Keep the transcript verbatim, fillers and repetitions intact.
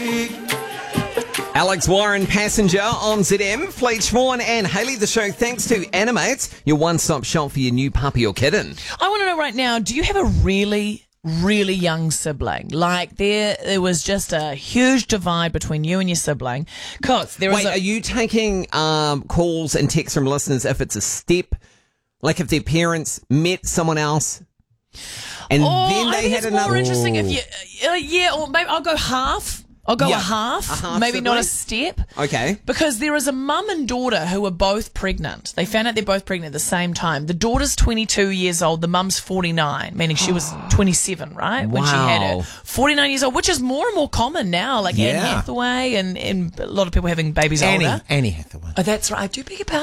Alex Warren, Passenger on Z M. Fleet Schwarn and Hayley the Show. Thanks to Animates, your one-stop shop for your new puppy or kitten. I want to know right now, do you have a really, really young sibling? Like there, there was just a huge divide between you and your sibling. Cause there Wait, is a- are you taking um, calls and texts from listeners if it's a step? Like if their parents met someone else and oh, then they I think had it's another... more interesting if you, uh, yeah, or maybe I'll go half. I'll go Yeah, a half, a half maybe not a sibling. step. Okay. Because there is a mum and daughter who are both pregnant. They found out they're both pregnant at the same time. The daughter's twenty-two years old, the mum's forty-nine, meaning she was twenty-seven, right? When she had Wow. her. forty-nine years old, which is more and more common now, like Anne Yeah. Hathaway and, and a lot of people having babies Annie, older. Annie Hathaway. Oh, that's right. I do beg your pardon.